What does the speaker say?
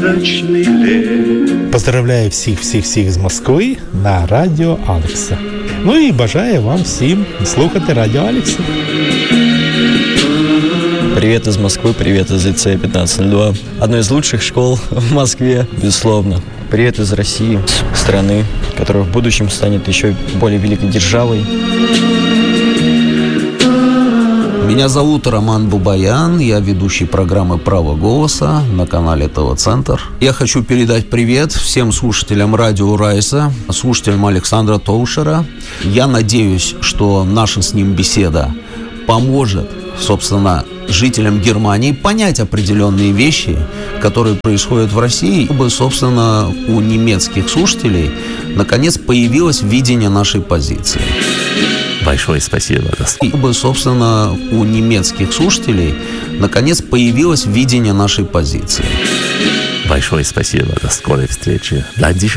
призрачный лес. Поздравляю всіх з Москви на Радіо Алекса. Ну і бажаю вам всім слухати Радіо Алекса. Привет из Москвы, привет из лицея 1502. Одной из лучших школ в Москве, безусловно. Привет из России, страны, которая в будущем станет еще более великой державой. Меня зовут Роман Бабаян, я ведущий программы «Право голоса» на канале ТВ-центр. Я хочу передать привет всем слушателям радио Райса, слушателям Александра Тоушера. Я надеюсь, что наша с ним беседа поможет, собственно, жителям Германии понять определенные вещи, которые происходят в России, чтобы, собственно, у немецких слушателей наконец появилось видение нашей позиции. Большое спасибо. Чтобы, собственно, у немецких слушателей наконец появилось видение нашей позиции. Большое спасибо. До скорой встречи.